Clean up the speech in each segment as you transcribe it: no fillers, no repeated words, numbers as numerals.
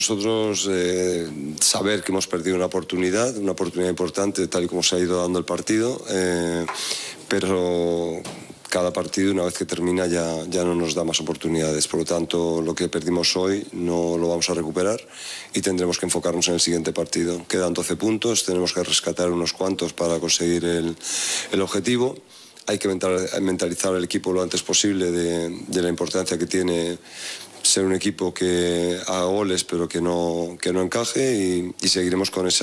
Nosotros saber que hemos perdido una oportunidad importante, tal y como se ha ido dando el partido, pero cada partido, una vez que termina, ya no nos da más oportunidades. Por lo tanto, lo que perdimos hoy no lo vamos a recuperar y tendremos que enfocarnos en el siguiente partido. Quedan 12 puntos, tenemos que rescatar unos cuantos para conseguir el objetivo. Hay que mentalizar al equipo lo antes posible de la importancia que tiene ser un equipo que haga goles pero que no encaje, y seguiremos con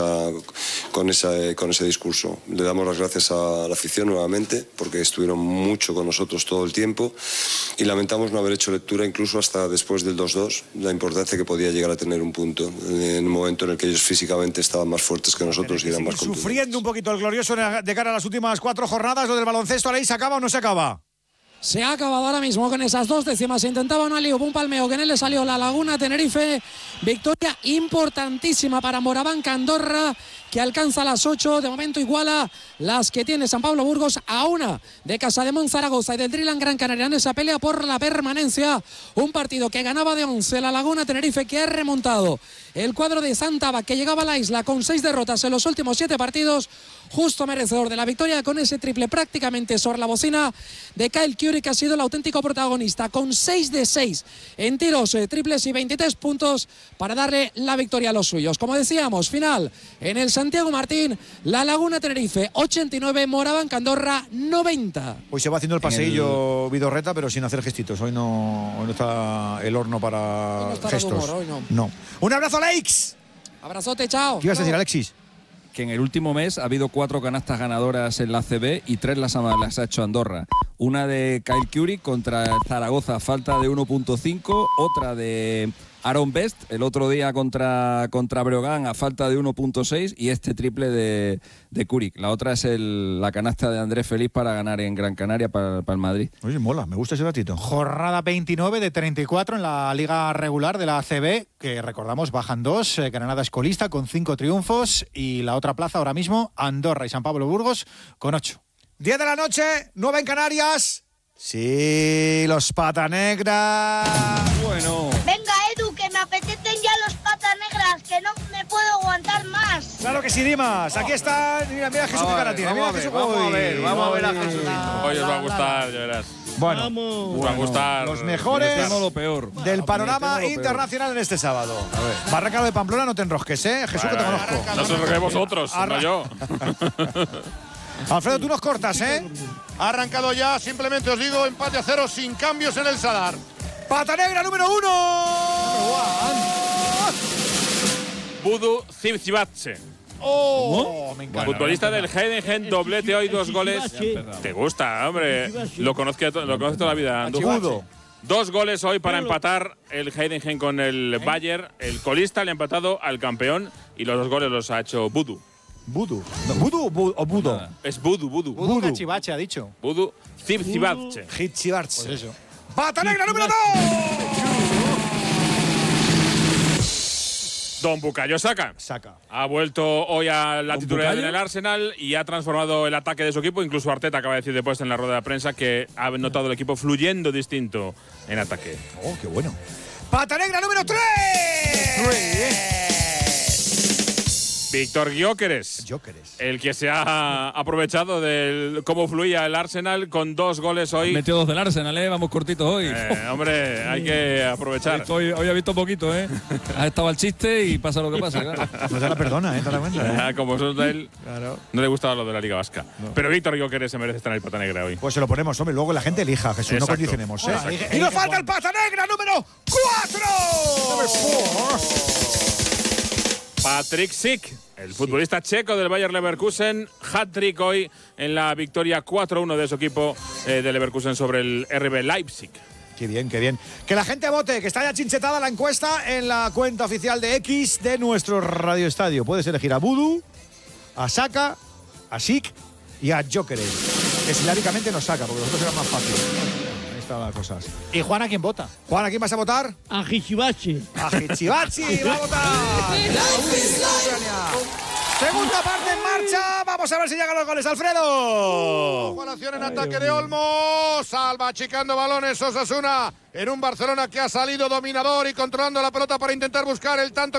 ese discurso. Le damos las gracias a la afición nuevamente porque estuvieron mucho con nosotros todo el tiempo, y lamentamos no haber hecho lectura incluso hasta después del 2-2, la importancia que podía llegar a tener un punto en un momento en el que ellos físicamente estaban más fuertes que nosotros y eran más contundentes. Sufriendo un poquito el glorioso de cara a las últimas 4 jornadas. Lo del baloncesto, ¿se acaba o no se acaba? Se ha acabado ahora mismo con esas 2 décimas. Se intentaba un alío, un palmeo que en él le salió La Laguna Tenerife. Victoria importantísima para Morabanca Andorra, que alcanza las 8. De momento iguala las que tiene San Pablo Burgos a una de Casademont Zaragoza y del Driland Gran Canaria en esa pelea por la permanencia. Un partido que ganaba de 11 La Laguna Tenerife, que ha remontado el cuadro de Santaba, que llegaba a la isla con 6 derrotas en los últimos 7 partidos. Justo merecedor de la victoria con ese triple prácticamente sobre la bocina de Kyle Curry, que ha sido el auténtico protagonista, con 6 de 6 en tiros triples y 23 puntos para darle la victoria a los suyos. Como decíamos, final en el Santiago Martín. La Laguna Tenerife 89, Morabanca Andorra 90. Hoy se va haciendo el paseillo Vidorreta, pero sin hacer gestitos. Hoy no está el horno para hoy no está gestos. humor, hoy no. Un abrazo, Alex. Abrazote, chao. ¿Qué ibas a decir, Alexis? Que en el último mes ha habido 4 canastas ganadoras en la ACB y 3 las ha hecho Andorra. Una de Kyle Curry contra Zaragoza, falta de 1.5. Otra de Aaron Best el otro día contra Breogán, a falta de 1.6. Y este triple de Curry. La otra es la canasta de Andrés Feliz para ganar en Gran Canaria para el Madrid. Oye, mola, me gusta ese datito. Jornada 29 de 34 en la liga regular de la ACB, que recordamos bajan 2. Granada es colista con 5 triunfos, y la otra plaza ahora mismo Andorra y San Pablo Burgos con 8. 10 de la noche, 9 en Canarias. Sí, los patanegras. Bueno. Venga, Edu, que me apetecen ya los patanegras, que no me puedo aguantar más. Claro que sí, Dimas. Aquí están. Mira Jesús, qué cara tiene. Mira Jesús. Vamos a ver a Jesús. Hoy os va a gustar, ya verás. Bueno, os va a gustar. Los mejores lo peor del panorama internacional en este sábado. Barranca de Pamplona, no te enrosques, Jesús, que te conozco. No os enrosquéis vosotros, no yo. Alfredo, tú nos cortas, Ha arrancado ya, simplemente os digo, empate a 0 sin cambios en el Sadar. Pata negra número 1. Budu Zivzivatse. Me encanta. Futbolista del Heidenheim, doblete hoy, 2 goles. Te gusta, hombre. Lo conozco toda la vida. Budu. 2 goles hoy para empatar el Heidenheim con el Bayern. El colista le ha empatado al campeón y los 2 goles los ha hecho Budu. ¿Budu? No, ¿Budu o Budo? Es Budu. Budu Cachivache, ha dicho. Budu Zivzivatse. Hitchivarche. Pues eso. ¡Pata negra número 2! Don Bukayo Saka. Ha vuelto hoy a la titularidad en el Arsenal y ha transformado el ataque de su equipo. Incluso Arteta acaba de decir después en la rueda de prensa que ha notado el equipo fluyendo distinto en ataque. ¡Oh, qué bueno! ¡Pata negra número 3! Víctor Gyökeres, el que se ha aprovechado de cómo fluía el Arsenal con 2 goles hoy. Metió 2 del Arsenal, vamos cortitos hoy. Hombre, hay que aprovechar. Hoy ha visto poquito, Ha estado al chiste y pasa lo que pasa, claro. No se la perdona, te la cuenta. Como eso de él, no le gustaba lo de la Liga Vasca. No. Pero Víctor Gyökeres se merece estar en el Pata Negra hoy. Pues se lo ponemos, hombre, luego la gente elija, Jesús, no condicionemos. Y nos falta el Pata Negra número 4. Patrick Schick, el futbolista checo del Bayer Leverkusen, hat-trick hoy en la victoria 4-1 de su equipo de Leverkusen sobre el RB Leipzig. Qué bien, qué bien. Que la gente vote, que está ya chinchetada la encuesta en la cuenta oficial de X de nuestro Radio Estadio. Puedes elegir a Budu, a Saka, a Schick y a Gyökeres. Que siláricamente nos saca, porque los otros eran más fáciles. Las cosas. ¿Y Juan a quién vota? Juan, ¿a quién vas a votar? A Hichibachi. A Hichibachi, va a votar. Segunda parte en marcha. Vamos a ver si llegan los goles, Alfredo. Igualación en ataque de Olmo. Salva achicando balones Osasuna en un Barcelona que ha salido dominador y controlando la pelota para intentar buscar el tanto